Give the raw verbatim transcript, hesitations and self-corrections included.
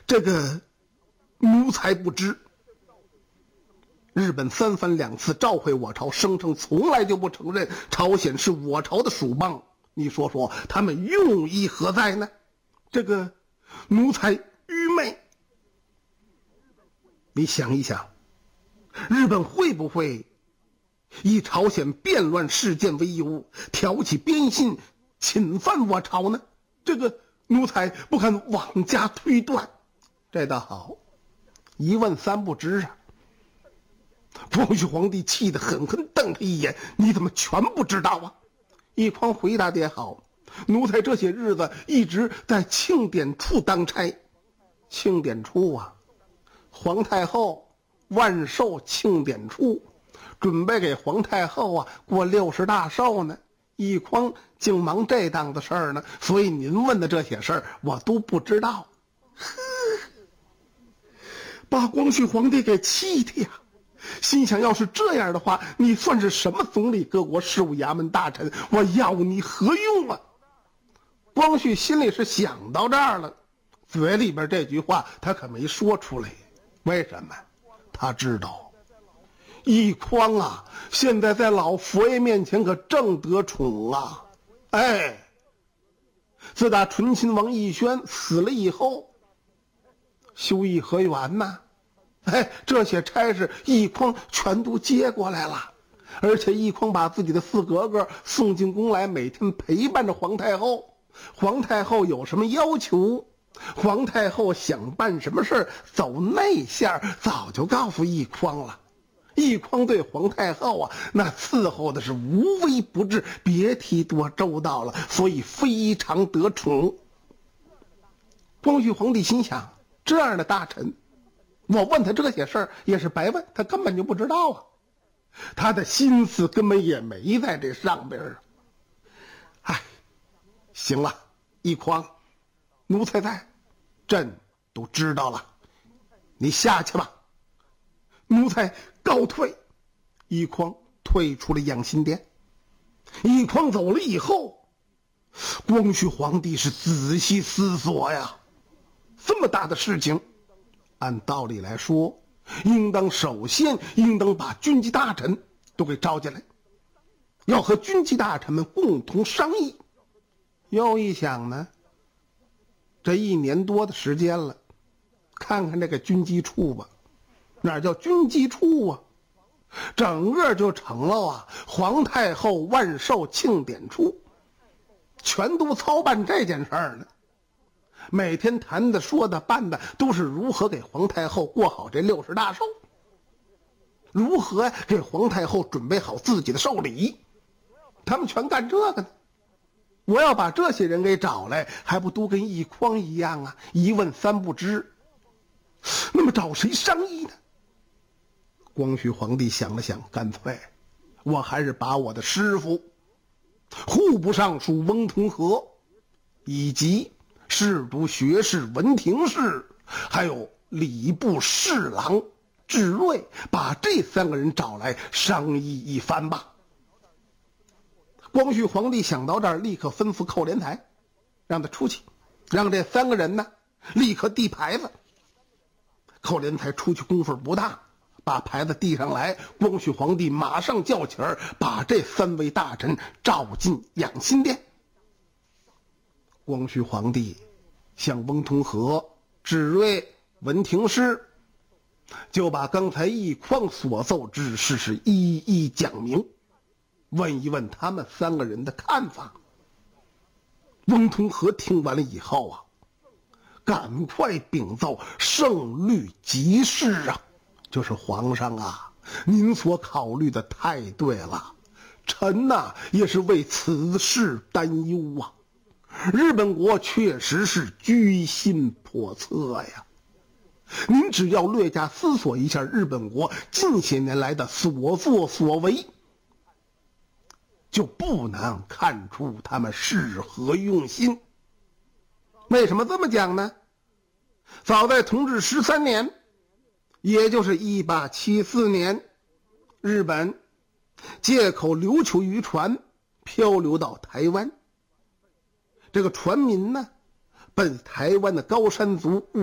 这个奴才不知，日本三番两次召回我朝，声称从来就不承认朝鲜是我朝的属邦。你说说他们用意何在呢？这个奴才愚昧。你想一想，日本会不会以朝鲜变乱事件为由，挑起边心，侵犯我朝呢？这个奴才不敢妄加推断。这倒好，一问三不知啊。光绪皇帝气得狠狠瞪他一眼，你怎么全不知道啊？一匡回答得好，奴才这些日子一直在庆典处当差。庆典处啊，皇太后万寿庆典处，准备给皇太后啊过六十大寿呢。一匡竟忙这档子事儿呢，所以您问的这些事儿我都不知道。呵，把光绪皇帝给气的呀！心想，要是这样的话，你算是什么总理、各国事务衙门大臣，我要你何用啊？光绪心里是想到这儿了，嘴里边这句话他可没说出来。为什么？他知道一匡啊现在在老佛爷面前可正得宠啊。哎，自打醇亲王奕轩死了以后，修颐和园呐，哎，这些差事一匡全都接过来了。而且一匡把自己的四格格送进宫来，每天陪伴着皇太后。皇太后有什么要求，皇太后想办什么事走内线，早就告诉一匡了。一匡对皇太后啊，那伺候的是无微不至，别提多周到了，所以非常得宠。光绪皇帝心想，这样的大臣，我问他这些事儿也是白问，他根本就不知道啊，他的心思根本也没在这上边啊。哎，行了，一匡，奴才在，朕都知道了，你下去吧。奴才告退。一匡退出了养心殿。一匡走了以后，光绪皇帝是仔细思索呀，这么大的事情，按道理来说，应当首先应当把军机大臣都给召进来，要和军机大臣们共同商议。又一想呢，这一年多的时间了，看看这个军机处吧，哪叫军机处啊，整个就成了啊皇太后万寿庆典处，全都操办这件事儿呢。每天谈的说的办的都是如何给皇太后过好这六十大寿，如何给皇太后准备好自己的寿礼，他们全干这个呢。我要把这些人给找来，还不都跟一匡一样啊，一问三不知。那么找谁商议呢？光绪皇帝想了想，干脆我还是把我的师傅户部尚书翁同龢，以及侍读学士文廷士，还有礼部侍郎智瑞，把这三个人找来商议一番吧。光绪皇帝想到这儿，立刻吩咐寇连台，让他出去，让这三个人呢立刻递牌子。寇连台出去功夫不大，把牌子递上来，光绪皇帝马上叫起儿，把这三位大臣召进养心殿。光绪皇帝向翁同龢、智瑞、文廷师就把刚才一匡所奏之事是一一讲明，问一问他们三个人的看法。翁同龢听完了以后啊，赶快禀奏圣律吉事啊，就是皇上啊，您所考虑的太对了，臣呐、啊、也是为此事担忧啊。日本国确实是居心叵测呀，您只要略加思索一下日本国近些年来的所作所为，就不难看出他们是何用心。为什么这么讲呢？早在同治十三年，也就是一八七四年，日本借口琉球渔船漂流到台湾，这个船民呢，奔台湾的高山族